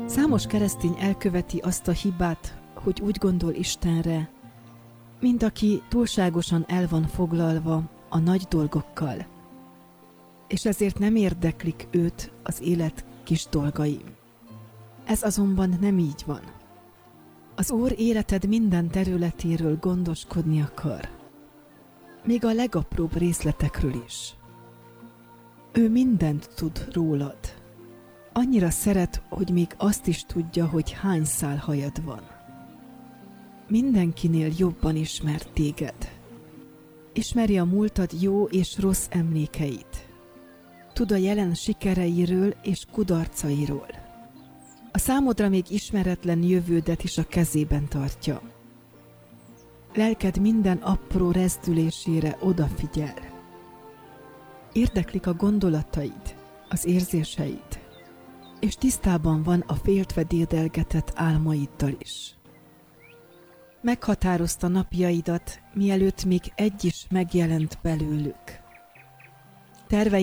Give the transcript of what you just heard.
Számos keresztény elköveti azt a hibát, hogy úgy gondol Istenre, mint aki túlságosan el van foglalva a nagy dolgokkal, és ezért nem érdeklik őt az élet kis dolgai. Ez azonban nem így van. Az Úr életed minden területéről gondoskodni akar, még a legapróbb részletekről is. Ő mindent tud rólad. Annyira szeret, hogy még azt is tudja, hogy hány szál hajad van. Mindenkinél jobban ismer téged. Ismeri a múltad jó és rossz emlékeit. Tud a jelen sikereiről és kudarcairól. A számodra még ismeretlen jövődet is a kezében tartja. Lelked minden apró rezdülésére odafigyel. Érdeklik a gondolataid, az érzéseid, és tisztában van a féltve dédelgetett álmaiddal is. Meghatározta napjaidat, mielőtt még egy is megjelent belőlük. Tervei